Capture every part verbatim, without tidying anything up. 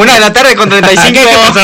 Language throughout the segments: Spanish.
Una de la tarde con treinta y cinco.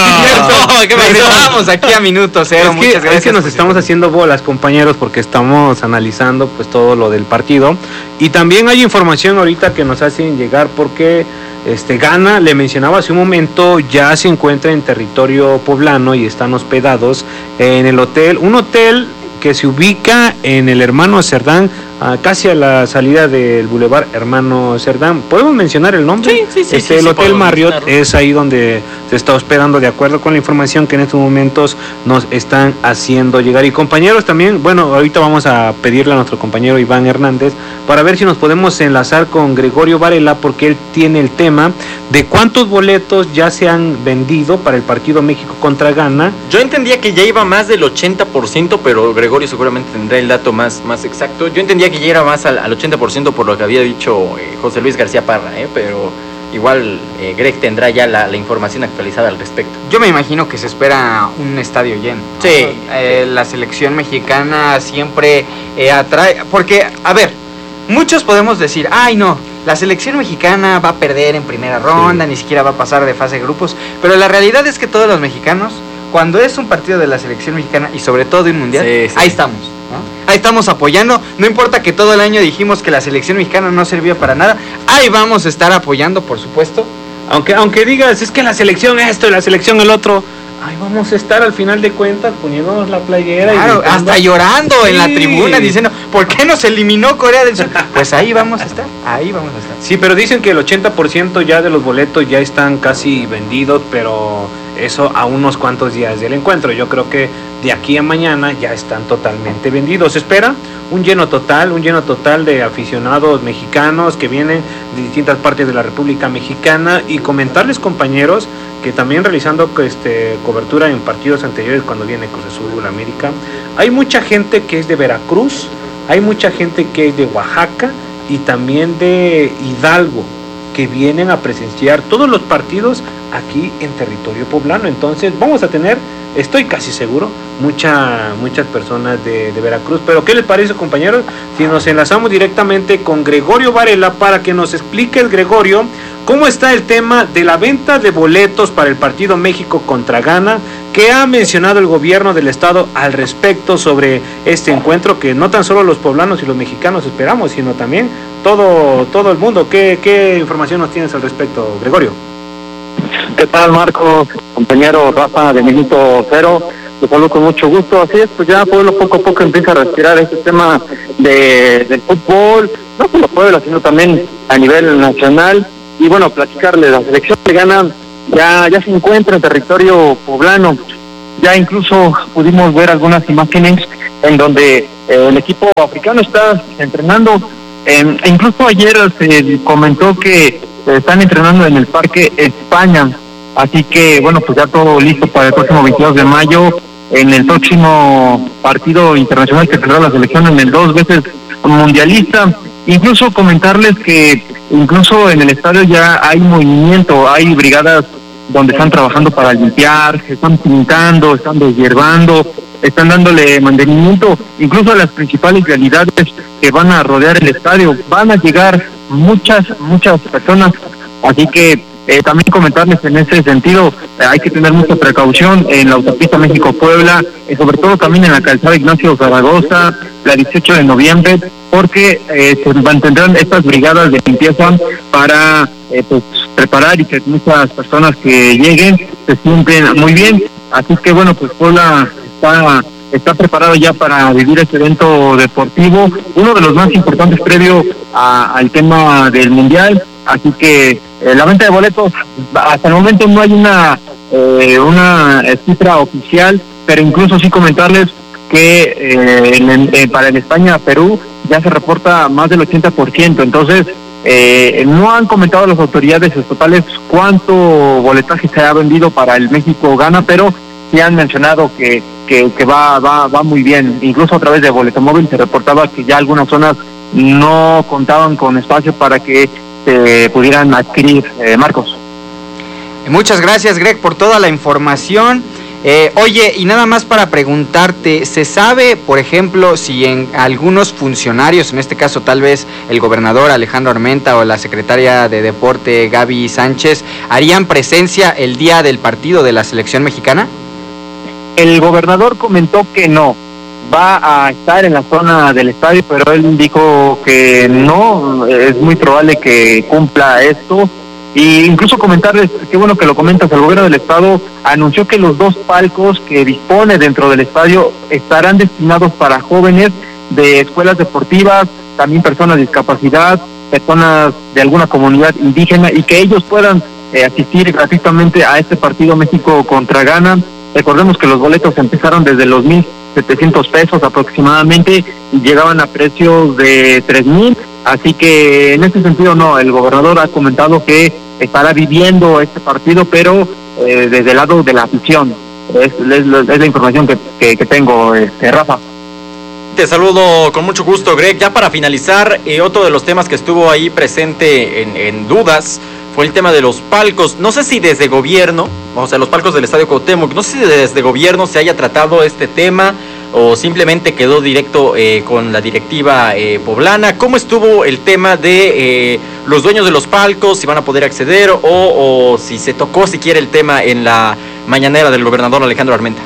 ¿Qué pasó? Aquí a minuto cero. Es que, Muchas gracias. Es que nos estamos haciendo bolas, compañeros, porque estamos analizando pues todo lo del partido. Y también hay información ahorita que nos hacen llegar porque este Ghana, le mencionaba hace un momento, ya se encuentra en territorio poblano y están hospedados en el hotel, un hotel que se ubica en el Hermano Cerdán, uh, casi a la salida del Boulevard Hermano Cerdán. ¿Podemos mencionar el nombre? Sí, sí, sí. Este, sí el sí, Hotel Marriott es ahí donde se está hospedando, de acuerdo con la información que en estos momentos nos están haciendo llegar. Y compañeros también, bueno, ahorita vamos a pedirle a nuestro compañero Iván Hernández para ver si nos podemos enlazar con Gregorio Varela, porque él tiene el tema de cuántos boletos ya se han vendido para el partido México contra Ghana. Yo entendía que ya iba más del ochenta por ciento, pero Gregorio seguramente tendrá el dato más, más exacto. Yo entendía que ya era más al, al ochenta por ciento por lo que había dicho eh, José Luis García Parra, eh, pero igual eh, Greg tendrá ya la, la información actualizada al respecto. Yo me imagino que se espera un estadio lleno, ¿no? Sí. Eh, la selección mexicana siempre eh, atrae, porque, a ver, muchos podemos decir, ay no, la selección mexicana va a perder en primera ronda, sí, ni siquiera va a pasar de fase de grupos, pero la realidad es que todos los mexicanos, cuando es un partido de la selección mexicana y sobre todo de un mundial, sí, sí, ahí estamos, ¿no? Ahí estamos apoyando, no importa que todo el año dijimos que la selección mexicana no servía para nada, ahí vamos a estar apoyando, por supuesto. Aunque aunque digas, es que la selección esto y la selección el otro, ahí vamos a estar al final de cuentas poniéndonos la playera. Claro, y hasta llorando sí, en la tribuna diciendo, ¿por qué nos eliminó Corea del Sur? Pues ahí vamos a estar, ahí vamos a estar. Sí, pero dicen que el ochenta por ciento ya de los boletos ya están casi vendidos, pero eso a unos cuantos días del encuentro. Yo creo que de aquí a mañana ya están totalmente vendidos. Se espera un lleno total, un lleno total de aficionados mexicanos que vienen de distintas partes de la República Mexicana. Y comentarles, compañeros, que también realizando este, cobertura en partidos anteriores cuando viene Cruz Azul, América, hay mucha gente que es de Veracruz, hay mucha gente que es de Oaxaca y también de Hidalgo, que vienen a presenciar todos los partidos aquí en territorio poblano. Entonces vamos a tener, estoy casi seguro, mucha, muchas personas de, de Veracruz. Pero ¿qué les parece, compañeros? Si nos enlazamos directamente con Gregorio Varela para que nos explique el Gregorio cómo está el tema de la venta de boletos para el partido México contra Ghana, que ha mencionado el gobierno del estado al respecto sobre este encuentro, que no tan solo los poblanos y los mexicanos esperamos, sino también todo, todo el mundo. ¿Qué, qué información nos tienes al respecto, Gregorio? ¿Qué tal, Marcos? Compañero Rafa de Minuto Cero, los saludo con mucho gusto. Así es, pues ya Pueblo poco a poco empieza a respirar este tema de, del fútbol, no solo Puebla, sino también a nivel nacional. Y bueno, platicarle, la selección de Ghana ya, ya se encuentra en territorio poblano. Ya incluso pudimos ver algunas imágenes en donde eh, el equipo africano está entrenando. Eh, e incluso ayer se comentó que están entrenando en el Parque España. Así que, bueno, pues ya todo listo para el próximo veintidós de mayo, en el próximo partido internacional que tendrá la selección en el dos veces mundialista. Incluso comentarles que incluso en el estadio ya hay movimiento, hay brigadas donde están trabajando para limpiar, están pintando, están deshiervando, están dándole mantenimiento, incluso a las principales realidades que van a rodear el estadio. Van a llegar muchas, muchas personas, así que eh, también comentarles en ese sentido, eh, hay que tener mucha precaución en la autopista México-Puebla, eh, sobre todo también en la calzada Ignacio Zaragoza, la dieciocho de noviembre, porque eh, se mantendrán estas brigadas de limpieza para eh, pues, preparar y que muchas personas que lleguen se sienten muy bien. Así que bueno, pues Puebla está está preparado ya para vivir este evento deportivo, uno de los más importantes previo a, al tema del Mundial. Así que eh, la venta de boletos, hasta el momento no hay una eh, una cifra oficial, pero incluso sí comentarles que eh, en, eh, para el España-Perú ya se reporta más del ochenta por ciento. Entonces eh, no han comentado las autoridades estatales cuánto boletaje se ha vendido para el México-Ghana, pero sí han mencionado que que, que va, va va muy bien. Incluso a través de Boleto Móvil se reportaba que ya algunas zonas no contaban con espacio para que se pudieran adquirir. eh, Marcos. Muchas gracias, Greg, por toda la información. Eh, oye, y nada más para preguntarte, ¿se sabe, por ejemplo, si en algunos funcionarios, en este caso tal vez el gobernador Alejandro Armenta o la secretaria de Deporte Gaby Sánchez, harían presencia el día del partido de la selección mexicana? El gobernador comentó que no, va a estar en la zona del estadio, pero él dijo que no, es muy probable que cumpla esto. Y incluso comentarles, qué bueno que lo comentas, el gobierno del estado anunció que los dos palcos que dispone dentro del estadio estarán destinados para jóvenes de escuelas deportivas, también personas de discapacidad, personas de alguna comunidad indígena, y que ellos puedan eh, asistir gratuitamente a este partido México contra Ghana. Recordemos que los boletos empezaron desde los mil setecientos pesos aproximadamente y llegaban a precios de tres mil. Así que en ese sentido no, el gobernador ha comentado que estará viviendo este partido, pero eh, desde el lado de la afición. Es, es, es la información que, que, que tengo, este, Rafa. Te saludo con mucho gusto, Greg. Ya para finalizar, eh, otro de los temas que estuvo ahí presente en, en dudas fue el tema de los palcos. No sé si desde gobierno, o sea, los palcos del Estadio Cuauhtémoc, no sé si desde gobierno se haya tratado este tema o simplemente quedó directo eh, con la directiva eh, poblana. ¿Cómo estuvo el tema de eh, los dueños de los palcos, si van a poder acceder o, o si se tocó siquiera el tema en la mañanera del gobernador Alejandro Armenta?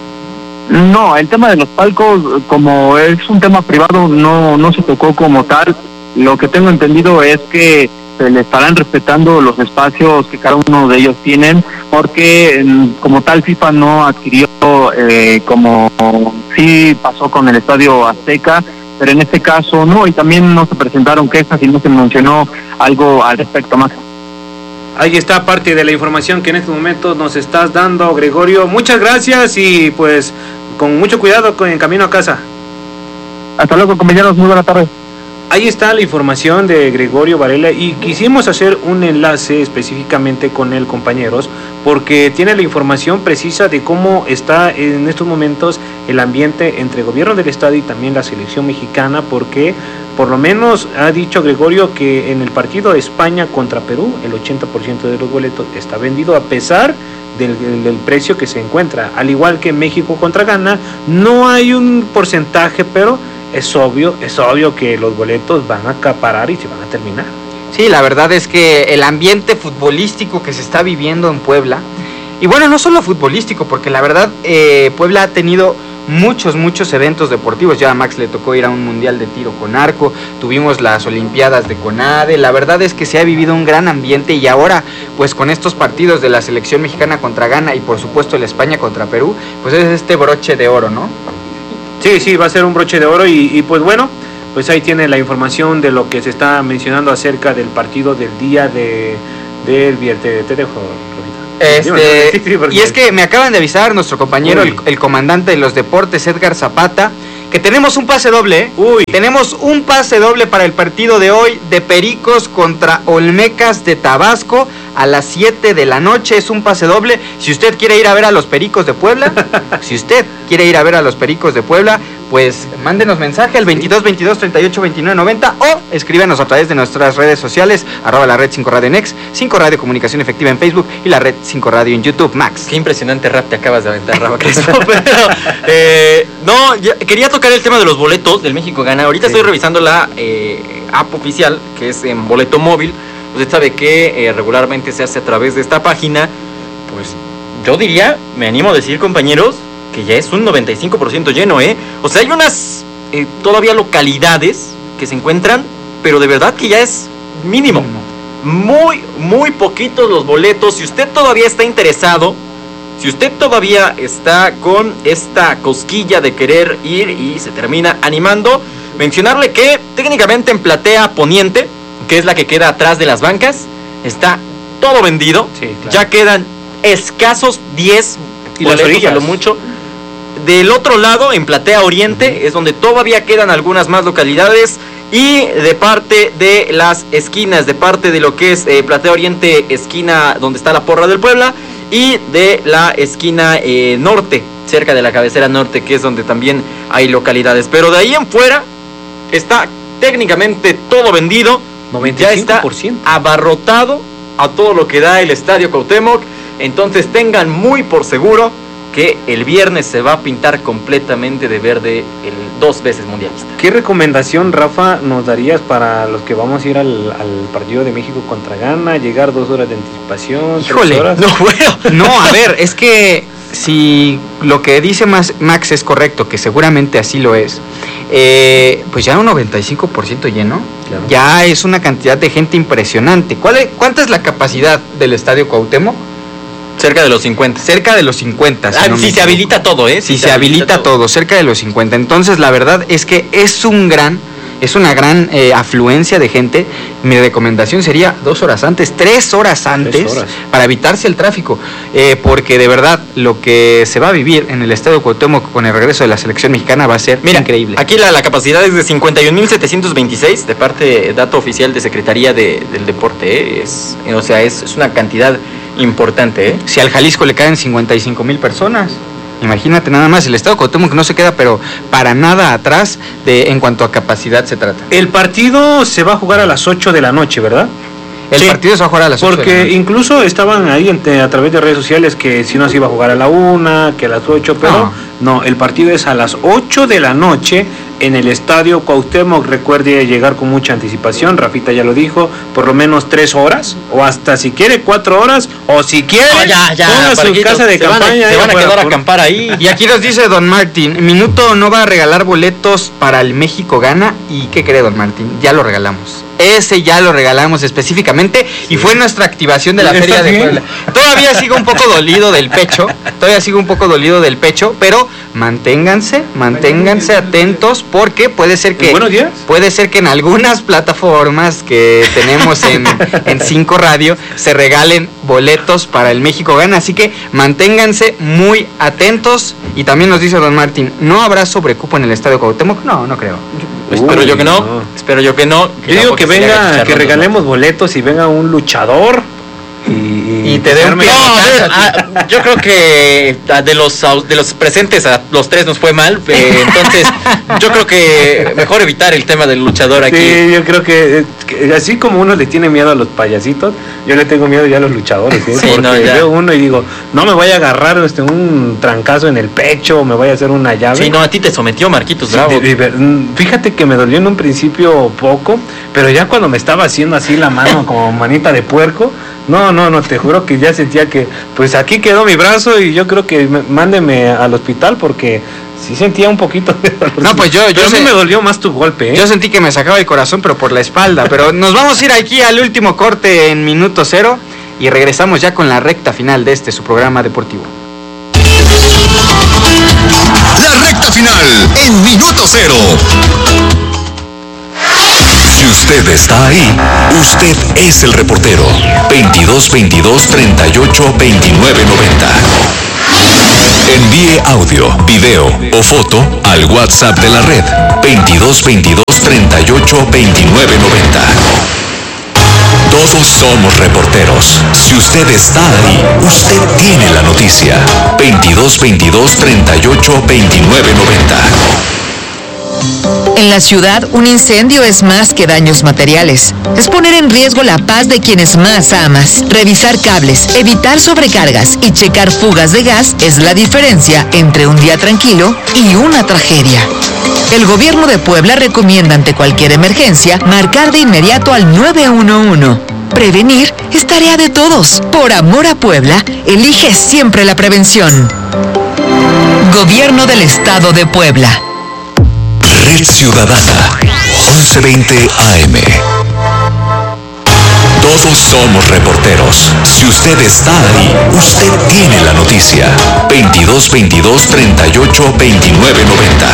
No, el tema de los palcos, como es un tema privado, no, no se tocó como tal. Lo que tengo entendido es que se le estarán respetando los espacios que cada uno de ellos tienen, porque como tal FIFA no adquirió eh, como sí pasó con el Estadio Azteca, pero en este caso no, y también no se presentaron quejas y no se mencionó algo al respecto más. Ahí está parte de la información que en este momento nos estás dando, Gregorio. Muchas gracias y pues con mucho cuidado con el camino a casa. Hasta luego, compañeros, muy buena tarde. Ahí está la información de Gregorio Varela y quisimos hacer un enlace específicamente con él, compañeros, porque tiene la información precisa de cómo está en estos momentos el ambiente entre el gobierno del estado y también la selección mexicana, porque por lo menos ha dicho Gregorio que en el partido de España contra Perú el ochenta por ciento de los boletos está vendido a pesar del, del precio que se encuentra, al igual que México contra Ghana. No hay un porcentaje, pero es obvio, es obvio que los boletos van a acaparar y se van a terminar. Sí, la verdad es que el ambiente futbolístico que se está viviendo en Puebla, y bueno, no solo futbolístico, porque la verdad eh, Puebla ha tenido muchos, muchos eventos deportivos. Ya a Max le tocó ir a un mundial de tiro con arco, tuvimos las olimpiadas de CONADE. La verdad es que se ha vivido un gran ambiente y ahora pues con estos partidos de la selección mexicana contra Ghana y por supuesto el España contra Perú, pues es este broche de oro, ¿no? Sí, sí, va a ser un broche de oro y, y pues bueno, pues ahí tiene la información de lo que se está mencionando acerca del partido del día de del viernes. Te dejo, este, y es que me acaban de avisar nuestro compañero, el, el comandante de los deportes, Edgar Zapata, que tenemos un pase doble, ¿eh? Uy. Tenemos un pase doble para el partido de hoy de Pericos contra Olmecas de Tabasco a las siete de la noche. Es un pase doble. Si usted quiere ir a ver a los Pericos de Puebla, si usted quiere ir a ver a los Pericos de Puebla, pues mándenos mensaje al veintidós veintidós treinta y ocho veintinueve noventa o escríbanos a través de nuestras redes sociales, arroba la red cinco radio en X, cinco Radio Comunicación Efectiva en Facebook y la red cinco Radio en YouTube. Max. Qué impresionante rap te acabas de aventar, Rafa Crespo. Pero, eh, no, ya, quería tocar el tema de los boletos del México Ghana. Ahorita sí. Estoy revisando la eh, app oficial, que es en boleto móvil. Usted sabe que eh, regularmente se hace a través de esta página. Pues yo diría, me animo a decir, compañeros, que ya es un noventa y cinco por ciento lleno, ¿eh? O sea, hay unas eh, todavía localidades que se encuentran, pero de verdad que ya es mínimo. Muy, muy poquitos los boletos. Si usted todavía está interesado, si usted todavía está con esta cosquilla de querer ir y se termina animando, mencionarle que técnicamente en Platea Poniente, que es la que queda atrás de las bancas, está todo vendido. Sí, claro. Ya quedan escasos diez y boletos, las orillas, a lo mucho. Del otro lado, en Platea Oriente, uh-huh. es donde todavía quedan algunas más localidades. Y de parte de las esquinas, de parte de lo que es eh, Platea Oriente, esquina donde está la Porra del Puebla, y de la esquina eh, norte, cerca de la cabecera norte, que es donde también hay localidades. Pero de ahí en fuera está técnicamente todo vendido. noventa y cinco por ciento. Ya está abarrotado a todo lo que da el Estadio Cuauhtémoc. Entonces tengan muy por seguro que el viernes se va a pintar completamente de verde el dos veces mundialista. ¿Qué recomendación, Rafa, nos darías para los que vamos a ir al, al partido de México contra Ghana? Llegar dos horas de anticipación, Híjole, tres horas. no, bueno, no, a ver, es que si lo que dice Max es correcto, que seguramente así lo es, eh, pues ya un noventa y cinco por ciento lleno, claro. Ya es una cantidad de gente impresionante. ¿Cuál es, ¿Cuánta es la capacidad del Estadio Cuauhtémoc? Cerca de los cincuenta. Cerca de los cincuenta. Si, ah, no si se habilita todo, ¿eh? Si, si se, se habilita, habilita todo. todo, cerca de los cincuenta. Entonces, la verdad es que es un gran, es una gran eh, afluencia de gente. Mi recomendación sería dos horas antes, tres horas antes, tres horas. Para evitarse el tráfico. Eh, porque de verdad, lo que se va a vivir en el Estadio Cuauhtémoc con el regreso de la selección mexicana va a ser Mira, increíble. Aquí la, la capacidad es de cincuenta y un mil setecientos veintiséis, de parte, dato oficial de Secretaría de, del Deporte. ¿eh? Es, o sea, es, es una cantidad importante, ¿eh? Si al Jalisco le caen cincuenta y cinco mil personas, imagínate nada más, el Estado Cuauhtémoc no se queda pero para nada atrás de en cuanto a capacidad se trata. El partido se va a jugar a las ocho de la noche, ¿verdad? El sí, partido se va a jugar a las ocho. Porque incluso estaban ahí a través de redes sociales que si no se iba a jugar a la una, que a las ocho, pero no, no el partido es a las ocho de la noche en el Estadio Cuauhtémoc. Recuerde llegar con mucha anticipación, Rafita ya lo dijo, por lo menos tres horas, o hasta si quiere cuatro horas, o si quiere, no, ya, ya, ponga su casa de se campaña. Van a, se van a quedar a acampar ahí. Y aquí nos dice Don Martín, Minuto no va a regalar boletos para el México Ghana, ¿y qué cree Don Martín? Ya lo regalamos. Ese ya lo regalamos específicamente y fue nuestra activación de la Feria de Puebla. Todavía sigo un poco dolido del pecho, todavía sigo un poco dolido del pecho, pero manténganse, manténganse atentos porque puede ser que Buenos días. puede ser que en algunas plataformas que tenemos en en cinco Radio se regalen boletos para el México Ghana, así que manténganse muy atentos. Y también nos dice Don Martín, ¿no habrá sobrecupo en el Estadio Cuauhtémoc? No, no creo. Uy, espero yo que no, no. espero yo que no. Que yo digo que venga, que regalemos boletos y venga un luchador y, y, y te dé un no, a, yo creo que de los de los presentes a los tres nos fue mal, eh, entonces yo creo que mejor evitar el tema del luchador aquí. Sí, yo creo que, que así como uno le tiene miedo a los payasitos, yo le tengo miedo ya a los luchadores, ¿eh? Sí, porque no, veo uno y digo, no me vaya a agarrar este, un trancazo en el pecho, me vaya a hacer una llave. Sí, no, a ti te sometió Marquitos sí, Bravo. De, de, fíjate que me dolió en un principio poco, pero ya cuando me estaba haciendo así la mano como manita de puerco, no, no, no, te juro que ya sentía que, pues aquí quedó mi brazo y yo creo que me, mándeme al hospital porque sí sentía un poquito de dolor. No, pues yo, yo pero a mí se... me dolió más tu golpe, ¿eh? Yo sentí que me sacaba el corazón, pero por la espalda. Pero nos vamos a ir aquí al último corte en Minuto Cero y regresamos ya con la recta final de este su programa deportivo. La recta final en Minuto Cero. Si usted está ahí, usted es el reportero. veintidós veintidós treinta y ocho veintinueve noventa. Envíe audio, video o foto al WhatsApp de la red veintidós veintidós treinta y ocho veintinueve noventa. Todos somos reporteros. Si usted está ahí, usted tiene la noticia. veintidós veintidós treinta y ocho veintinueve noventa. En la ciudad, un incendio es más que daños materiales. Es poner en riesgo la paz de quienes más amas. Revisar cables, evitar sobrecargas y checar fugas de gas es la diferencia entre un día tranquilo y una tragedia. El gobierno de Puebla recomienda ante cualquier emergencia marcar de inmediato al nueve uno uno. Prevenir es tarea de todos. Por amor a Puebla, elige siempre la prevención. Gobierno del Estado de Puebla. Red Ciudadana, once veinte A M. Todos somos reporteros. Si usted está ahí, usted tiene la noticia. veintidós veintidós treinta y ocho veintinueve noventa.